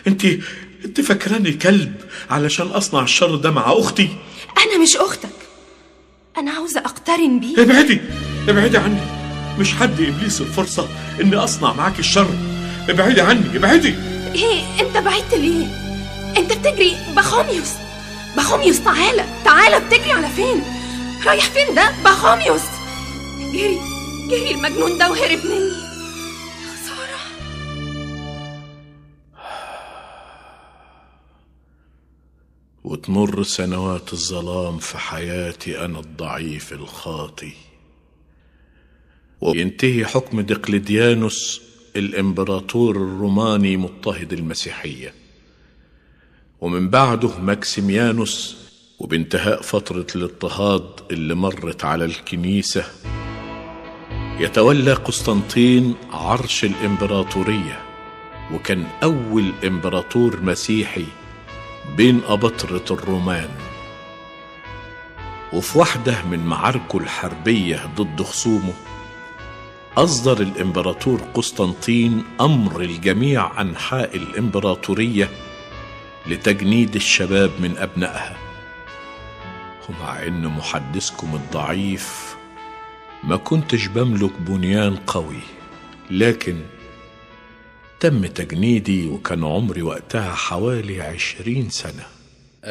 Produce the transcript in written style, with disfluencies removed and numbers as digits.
انت فاكراني كلب علشان اصنع الشر ده مع اختي؟ انا مش اختك، انا عاوزة اقترن بيك. ابعدي عني، مش حد ابليس الفرصة اني اصنع معاك الشر. ابعدي عني، ابعدي. ايه انت بعدت ليه؟ انت بتجري. بخوميوس تعالى بتجري على فين؟ رايح فين ده بخوميوس؟ جري المجنون ده وهرب مني. يا خسارة. وتمر سنوات الظلام في حياتي أنا الضعيف الخاطي، وينتهي حكم دقلديانوس الإمبراطور الروماني مضطهد المسيحية، ومن بعده ماكسيميانوس. وبانتهاء فترة الاضطهاد اللي مرت على الكنيسة يتولى قسطنطين عرش الإمبراطورية، وكان أول إمبراطور مسيحي بين أباطرة الرومان. وفي واحدة من معاركه الحربية ضد خصومه أصدر الإمبراطور قسطنطين أمر لجميع أنحاء الإمبراطورية لتجنيد الشباب من أبنائها. ومع إن محدثكم الضعيف ما كنتش بملك بنيان قوي، لكن تم تجنيدي وكان عمري وقتها حوالي 20 سنة.